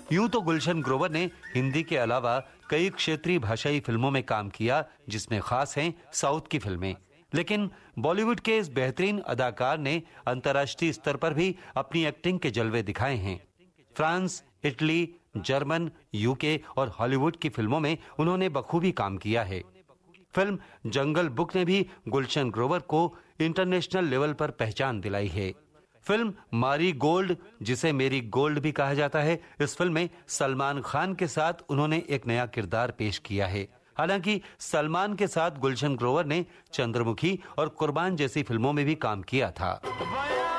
यूं तो गुलशन ग्रोवर ने हिंदी के अलावा कई क्षेत्रीय भाषाई फिल्मों में काम किया, जिसमें खास हैं साउथ की फिल्में। लेकिन बॉलीवुड के इस बेहतरीन अदाकार ने अंतर्राष्ट्रीय स्तर पर भी अपनी एक्टिंग के जलवे दिखाए हैं। फ्रांस, इटली, जर्मन, यूके और हॉलीवुड की फिल्मों में उन्होंने बखूबी काम किया है। फिल्म जंगल बुक ने भी गुलशन ग्रोवर को इंटरनेशनल लेवल पर पहचान दिलाई है। फिल्म मारी गोल्ड, जिसे मेरी गोल्ड भी कहा जाता है, इस फिल्म में सलमान खान के साथ उन्होंने एक नया किरदार पेश किया है। हालांकि सलमान के साथ गुलशन ग्रोवर ने चंद्रमुखी और कुर्बान जैसी फिल्मों में भी काम किया था।